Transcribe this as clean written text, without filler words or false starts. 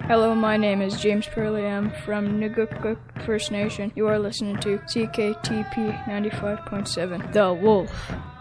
Hello, my name is James Perley. I'm from Nugukuk First Nation. You are listening to CKTP 95.7, The Wolf.